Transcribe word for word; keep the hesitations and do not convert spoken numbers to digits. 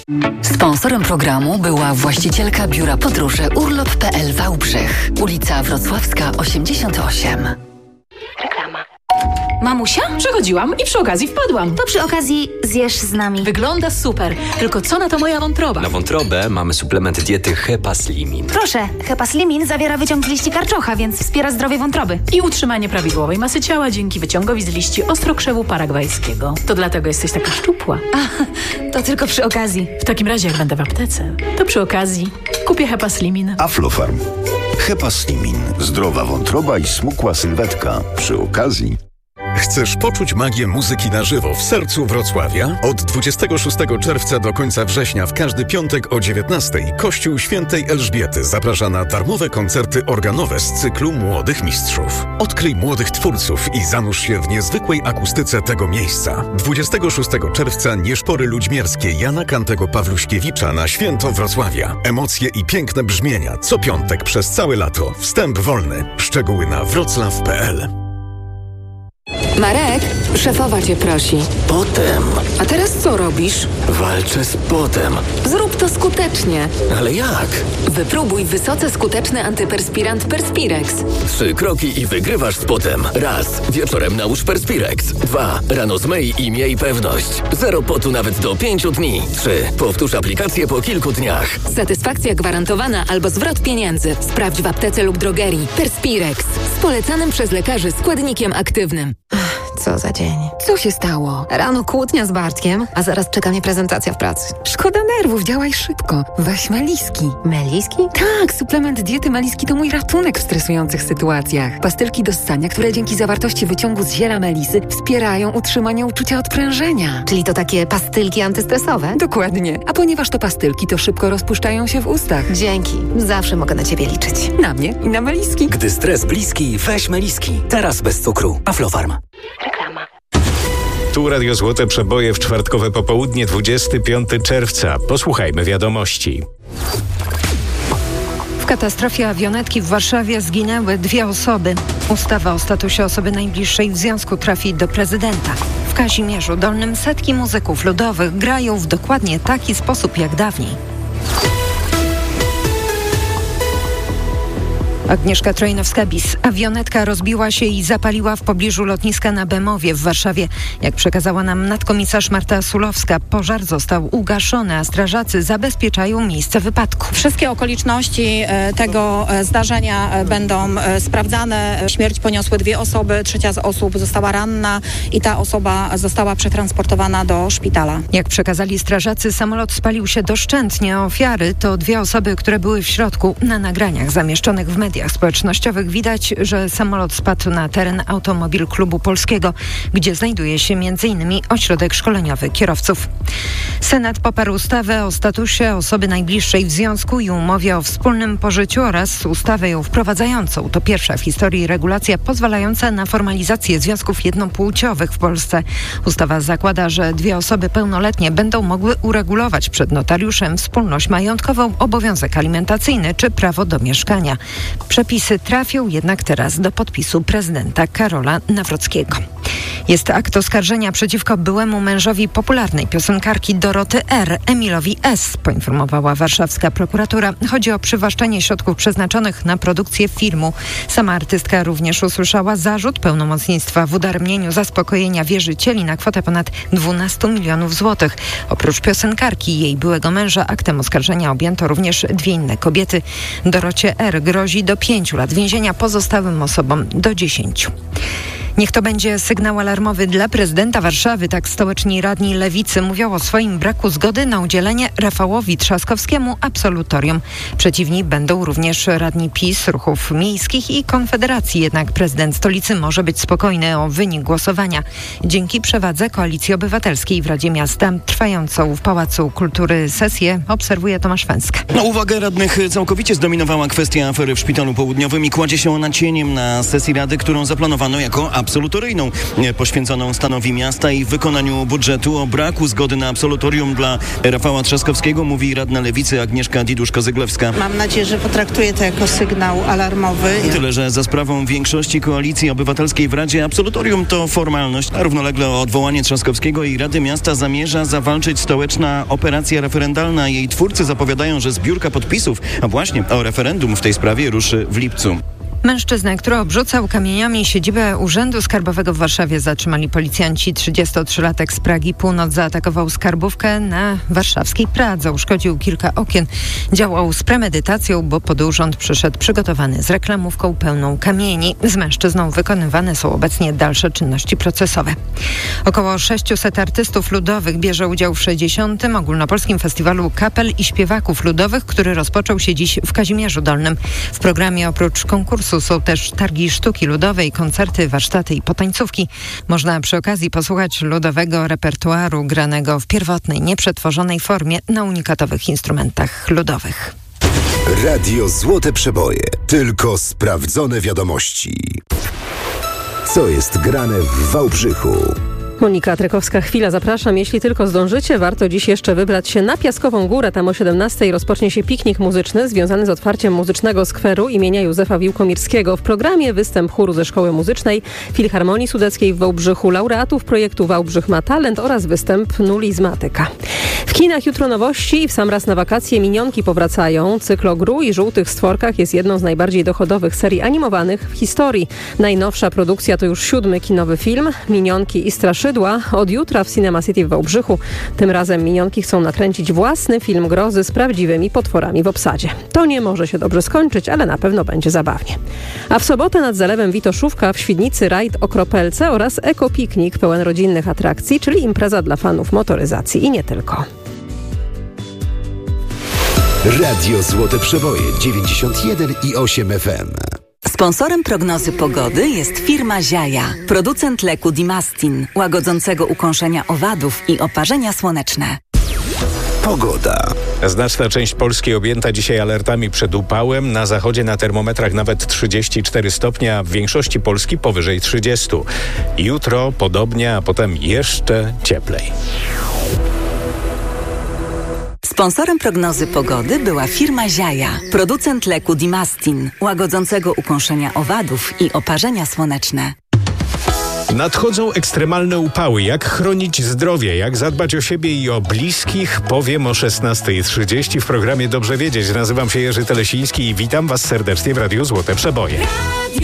Sponsorem programu była właścicielka biura podróży urlop kropka p l Wałbrzych, ulica Wrocławska osiemdziesiąt osiem. Reklama. Mamusia? Przechodziłam i przy okazji wpadłam. To przy okazji zjesz z nami. Wygląda super, tylko co na to moja wątroba? Na wątrobę mamy suplement diety Hepaslimin. Proszę, Hepaslimin zawiera wyciąg z liści karczocha, więc wspiera zdrowie wątroby. I utrzymanie prawidłowej masy ciała dzięki wyciągowi z liści ostrokrzewu paragwajskiego. To dlatego jesteś taka szczupła. A, to tylko przy okazji. W takim razie, jak będę w aptece, to przy okazji kupię Hepaslimin. Aflofarm. Hepaslimin. Zdrowa wątroba i smukła sylwetka. Przy okazji. Chcesz poczuć magię muzyki na żywo w sercu Wrocławia? Od dwudziestego szóstego czerwca do końca września w każdy piątek o dziewiętnastej Kościół Świętej Elżbiety zaprasza na darmowe koncerty organowe z cyklu Młodych Mistrzów. Odkryj młodych twórców i zanurz się w niezwykłej akustyce tego miejsca. dwudziestego szóstego czerwca Nieszpory Ludźmierskie Jana Kantego Pawluśkiewicza na Święto Wrocławia. Emocje i piękne brzmienia co piątek przez całe lato. Wstęp wolny. Szczegóły na wroclaw kropka p l. Marek, szefowa cię prosi. Potem. A teraz co robisz? Walczę z potem. Zrób to skutecznie. Ale jak? Wypróbuj wysoce skuteczny antyperspirant Perspirex. Trzy kroki i wygrywasz z potem. Raz. Wieczorem nałóż Perspirex. Dwa. Rano zmyj i miej pewność. Zero potu nawet do pięciu dni. Trzy. Powtórz aplikację po kilku dniach. Satysfakcja gwarantowana albo zwrot pieniędzy. Sprawdź w aptece lub drogerii. Perspirex. Z polecanym przez lekarzy składnikiem aktywnym. Co za dzień. Co się stało? Rano kłótnia z Bartkiem, a zaraz czeka mnie prezentacja w pracy. Szkoda nerwów, działaj szybko. Weź Meliski. Meliski? Tak, suplement diety Meliski to mój ratunek w stresujących sytuacjach. Pastylki do ssania, które dzięki zawartości wyciągu z ziela melisy wspierają utrzymanie uczucia odprężenia. Czyli to takie pastylki antystresowe? Dokładnie. A ponieważ to pastylki, to szybko rozpuszczają się w ustach. Dzięki. Zawsze mogę na ciebie liczyć. Na mnie i na Meliski. Gdy stres bliski, weź Meliski. Teraz bez cukru. Aflofarm. Reklama. Tu Radio Złote Przeboje w czwartkowe popołudnie, dwudziestego piątego czerwca. Posłuchajmy wiadomości. W katastrofie awionetki w Warszawie zginęły dwie osoby. Ustawa o statusie osoby najbliższej w związku trafi do prezydenta. W Kazimierzu Dolnym setki muzyków ludowych grają w dokładnie taki sposób jak dawniej. Agnieszka Trojnowska-Bis. Awionetka rozbiła się i zapaliła w pobliżu lotniska na Bemowie w Warszawie. Jak przekazała nam nadkomisarz Marta Sulowska, pożar został ugaszony, a strażacy zabezpieczają miejsce wypadku. Wszystkie okoliczności tego zdarzenia będą sprawdzane. Śmierć poniosły dwie osoby, trzecia z osób została ranna i ta osoba została przetransportowana do szpitala. Jak przekazali strażacy, samolot spalił się doszczętnie. Ofiary to dwie osoby, które były w środku. Na nagraniach zamieszczonych w mediach W mediach społecznościowych widać, że samolot spadł na teren Automobil Klubu Polskiego, gdzie znajduje się między innymi ośrodek szkoleniowy kierowców. Senat poparł ustawę o statusie osoby najbliższej w związku i umowie o wspólnym pożyciu oraz ustawę ją wprowadzającą. To pierwsza w historii regulacja pozwalająca na formalizację związków jednopłciowych w Polsce. Ustawa zakłada, że dwie osoby pełnoletnie będą mogły uregulować przed notariuszem wspólność majątkową, obowiązek alimentacyjny czy prawo do mieszkania. Przepisy trafią jednak teraz do podpisu prezydenta Karola Nawrockiego. Jest akt oskarżenia przeciwko byłemu mężowi popularnej piosenkarki Doroty R., Emilowi S., poinformowała warszawska prokuratura. Chodzi o przywłaszczenie środków przeznaczonych na produkcję filmu. Sama artystka również usłyszała zarzut pełnomocnictwa w udaremnieniu zaspokojenia wierzycieli na kwotę ponad dwanaście milionów złotych. Oprócz piosenkarki i jej byłego męża aktem oskarżenia objęto również dwie inne kobiety. Dorocie R. grozi do pięciu lat więzienia, pozostałym osobom do dziesięciu. Niech to będzie sygnał alarmowy dla prezydenta Warszawy. Tak stołeczni radni Lewicy mówią o swoim braku zgody na udzielenie Rafałowi Trzaskowskiemu absolutorium. Przeciwni będą również radni PiS, ruchów miejskich i Konfederacji. Jednak prezydent stolicy może być spokojny o wynik głosowania. Dzięki przewadze Koalicji Obywatelskiej w Radzie Miasta trwającą w Pałacu Kultury sesję obserwuje Tomasz Węska. Na uwagę radnych całkowicie zdominowała kwestia afery w Szpitalu Południowym i kładzie się ona cieniem na sesji Rady, którą zaplanowano jako absolutoryjną poświęconą stanowi miasta i wykonaniu budżetu. O braku zgody na absolutorium dla Rafała Trzaskowskiego mówi radna Lewicy Agnieszka Didusz-Kozyglewska. Mam nadzieję, że potraktuję to jako sygnał alarmowy. Tyle, że za sprawą większości Koalicji Obywatelskiej w Radzie absolutorium to formalność. A równolegle o odwołanie Trzaskowskiego i Rady Miasta zamierza zawalczyć stołeczna operacja referendalna. Jej twórcy zapowiadają, że zbiórka podpisów, a właśnie o referendum w tej sprawie ruszy w lipcu. Mężczyznę, który obrzucał kamieniami siedzibę Urzędu Skarbowego w Warszawie, zatrzymali policjanci. trzydziestotrzylatek z Pragi Północ zaatakował skarbówkę na warszawskiej Pradze. Uszkodził kilka okien. Działał z premedytacją, bo pod urząd przyszedł przygotowany z reklamówką pełną kamieni. Z mężczyzną wykonywane są obecnie dalsze czynności procesowe. Około sześciuset artystów ludowych bierze udział w sześćdziesiątym Ogólnopolskim Festiwalu Kapel i Śpiewaków Ludowych, który rozpoczął się dziś w Kazimierzu Dolnym. W programie oprócz konkursu są też targi sztuki ludowej, koncerty, warsztaty i potańcówki. Można przy okazji posłuchać ludowego repertuaru granego w pierwotnej, nieprzetworzonej formie na unikatowych instrumentach ludowych. Radio Złote Przeboje. Tylko sprawdzone wiadomości. Co jest grane w Wałbrzychu? Monika Trekowska-Chwila, zapraszam. Jeśli tylko zdążycie, warto dziś jeszcze wybrać się na Piaskową Górę. Tam o siedemnastej rozpocznie się piknik muzyczny związany z otwarciem muzycznego skweru imienia Józefa Wiłkomirskiego. W programie występ chóru ze Szkoły Muzycznej Filharmonii Sudeckiej w Wałbrzychu, laureatów projektu Wałbrzych ma talent oraz występ Nulizmatyka. W kinach jutro nowości i w sam raz na wakacje Minionki powracają. Cykl o Gru i żółtych stworkach jest jedną z najbardziej dochodowych serii animowanych w historii. Najnowsza produkcja to już siódmy kinowy film. Minionki i Straszydła od jutra w Cinema City w Wałbrzychu. Tym razem Minionki chcą nakręcić własny film grozy z prawdziwymi potworami w obsadzie. To nie może się dobrze skończyć, ale na pewno będzie zabawnie. A w sobotę nad Zalewem Witoszówka, w Świdnicy rajd o Kropelce oraz ekopiknik pełen rodzinnych atrakcji, czyli impreza dla fanów motoryzacji i nie tylko. Radio Złote Przeboje dziewięćdziesiąt jeden i osiem F M. Sponsorem prognozy pogody jest firma Ziaja, producent leku Dimastin, łagodzącego ukąszenia owadów i oparzenia słoneczne. Pogoda. Znaczna część Polski objęta dzisiaj alertami przed upałem. Na zachodzie na termometrach nawet trzydzieści cztery stopnie, a w większości Polski powyżej trzydzieści. Jutro podobnie, a potem jeszcze cieplej. Sponsorem prognozy pogody była firma Ziaja, producent leku Dimastin, łagodzącego ukąszenia owadów i oparzenia słoneczne. Nadchodzą ekstremalne upały. Jak chronić zdrowie, jak zadbać o siebie i o bliskich, powiem o szesnasta trzydzieści w programie Dobrze Wiedzieć. Nazywam się Jerzy Telesiński i witam Was serdecznie w Radiu Złote Przeboje.